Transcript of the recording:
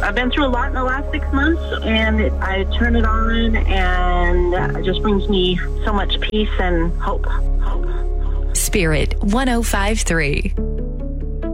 I've been through a lot in the last 6 months, and I turn it on, and it just brings me so much peace and hope. Spirit 105.3.